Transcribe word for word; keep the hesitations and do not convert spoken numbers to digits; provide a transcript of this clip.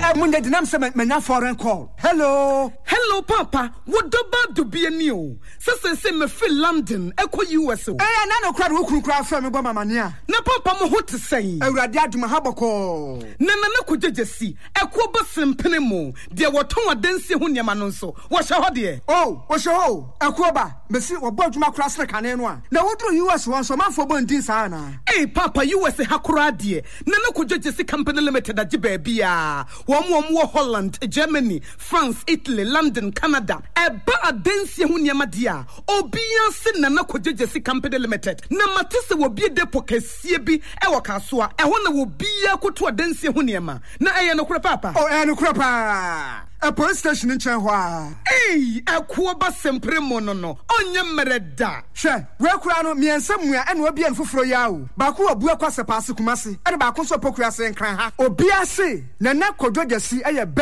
Munde dinam se menya foreign call. Hello. Hello papa. What do do be a new? Sese se me fi London eko U S O. Eh na no kra wo kunu kra fa me bo mama ne a. Na papa mo ho te sei. Awurade aduma haboko. Na na na kojejesi eko bo sempene mo. De woton adansi ho niam no nso. Wo hye ho de. Oh, wo hye ho. Eko ba, mesi wo bo aduma kra sre kane no a. Na wodru U S won so manfo bo ndin sa na. Eh papa U S hakura de. Na na kojejesi company limited age ba bia. Wo mo wo Holland, Germany, France, Italy, London, Canada. Eba adansi ho niam de a. Obian se na na kojejesi company limited. Na matese wo bi depo kasie bi e wo kasoa. E ho na wo bia koto adansi ho niam. Na eye no kura papa. Oh, eh no kura pa. A police station in Chenhua. Hey, a kuoba sempre monono. Onye mereda. She, we kura no mi ensemua ene obi en foforo yawo. Ba ko abu akwa sepase kumase. Ene ba ko so pokura se nkran ha. Obi ase na na kodwogasi eye